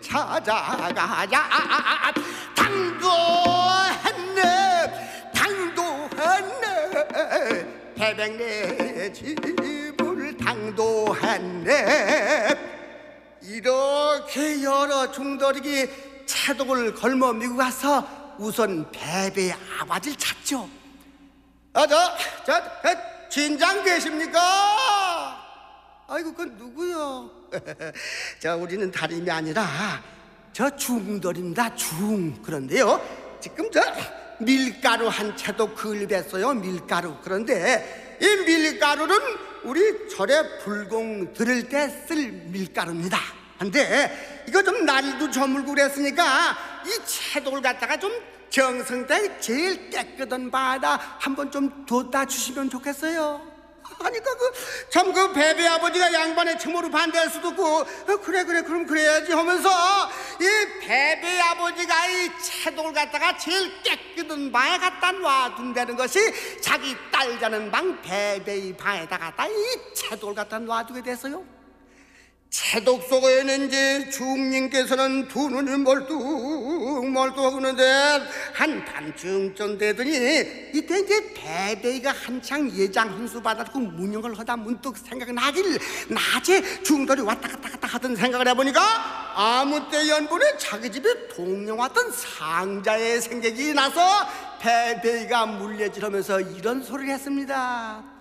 찾아가자. 당도했네 당도했네 배백네 집을 당도했네. 이렇게 여러 중더리기 채독을 걸머 미고 가서 우선 배배의 아버지를 찾죠. 저 진장 계십니까? 아이고 그건 누구요? 저 우리는 다름이 아니라 저 중돌입니다. 중. 그런데요 지금 저 밀가루 한 채도 걸렸어요. 밀가루. 그런데 이 밀가루는 우리 절에 불공 들을 때 쓸 밀가루입니다. 근데 이거 좀 날도 저물고 그랬으니까 이 채독을 갖다가 좀 정성때 제일 깨끗한 바에다 한번 좀 뒀다 주시면 좋겠어요. 아니까 참 그 배배 아버지가 양반의 청모로 반대할 수도 없고 그래 그럼 그래야지 하면서 이 배배 아버지가 이 채독을 갖다가 제일 깨끗한 방에 갖다 놔둔다는 것이 자기 딸 자는 방 배배의 방에다 갖다 이 채독을 갖다 놔두게 됐어요. 채독 속에는 이제 중님께서는 두 눈을 멀뚱하고 그러는데 한밤중쯤 되더니 이때 이제 배배이가 한창 예장 hun수 받아서 문영을 하다 문득 생각나길 낮에 중돌이 왔다 갔다 하던 생각을 해보니까 아무 때 연분에 자기 집에 동령 왔던 상자의 생각이 나서 배배이가 물레질하면서 이런 소리를 했습니다.